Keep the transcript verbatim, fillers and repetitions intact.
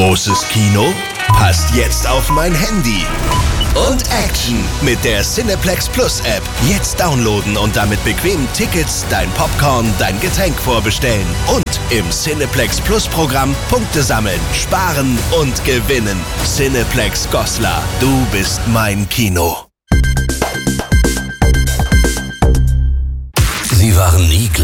Großes Kino? Passt jetzt auf mein Handy. Und Action mit der Cineplex Plus App. Jetzt downloaden und damit bequem Tickets, dein Popcorn, dein Getränk vorbestellen. Und im Cineplex Plus Programm Punkte sammeln, sparen und gewinnen. Cineplex Goslar, du bist mein Kino. Sie waren nie gleich.